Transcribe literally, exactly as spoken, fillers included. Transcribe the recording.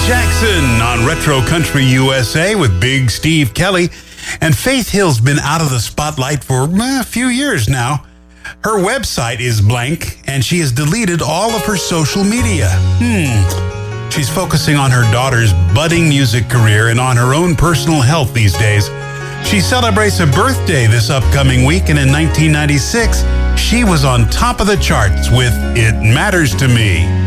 Jackson on Retro Country U S A with Big Steve Kelly. And Faith Hill's been out of the spotlight for eh, a few years now. Her website is blank, and she has deleted all of her social media. Hmm. She's focusing on her daughter's budding music career and on her own personal health these days. She celebrates a birthday this upcoming week, and in nineteen ninety-six, she was on top of the charts with It Matters to Me.